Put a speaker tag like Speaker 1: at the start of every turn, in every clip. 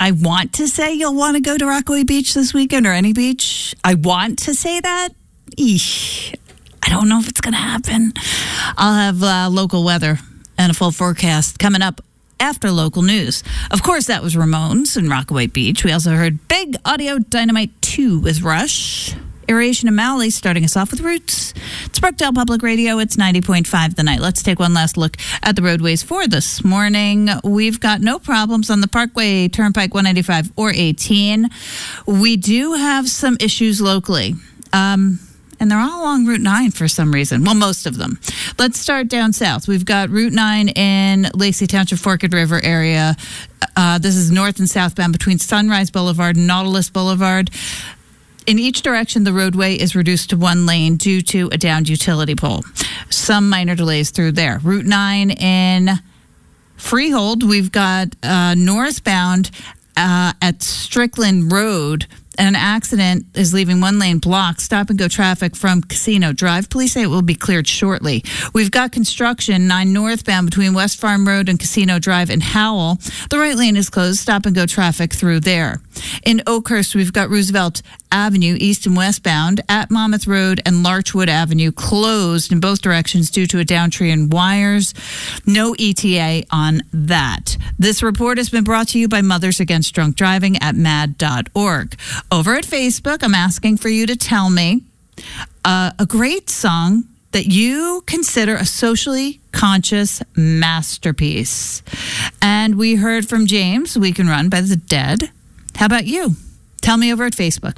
Speaker 1: I want to say you'll want to go to Rockaway Beach this weekend or any beach. I want to say that. Eesh. I don't know if it's going to happen. I'll have local weather and a full forecast coming up after local news. Of course, that was Ramones and Rockaway Beach. We also heard Big Audio Dynamite 2 with Rush. Aeration and Mowley starting us off with Roots. It's Brookdale Public Radio. It's 90.5 The Night. Let's take one last look at the roadways for this morning. We've got no problems on the Parkway, Turnpike 195 or 18. We do have some issues locally. And they're all along Route 9 for some reason. Well, most of them. Let's start down south. We've got Route 9 in Lacey Township, Forked River area. This is north and southbound between Sunrise Boulevard and Nautilus Boulevard. In each direction, the roadway is reduced to one lane due to a downed utility pole. Some minor delays through there. Route 9 in Freehold, we've got northbound at Strickland Road. An accident is leaving one lane blocked. Stop and go traffic from Casino Drive. Police say it will be cleared shortly. We've got construction 9 northbound between West Farm Road and Casino Drive in Howell. The right lane is closed. Stop and go traffic through there. In Oakhurst, we've got Roosevelt Avenue east and westbound at Monmouth Road and Larchwood Avenue closed in both directions due to a down tree and wires. No ETA on that. This report has been brought to you by Mothers Against Drunk Driving at mad.org. Over at Facebook, I'm asking for you to tell me a great song that you consider a socially conscious masterpiece. And we heard from James, We Can Run by The Dead. How about you? Tell me over at Facebook,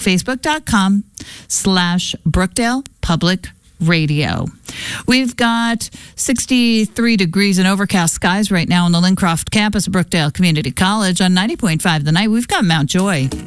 Speaker 1: facebook.com/Brookdale Public Radio. We've got 63 degrees and overcast skies right now on the Lincroft campus of Brookdale Community College. On 90.5 The Night, we've got Mount Joy.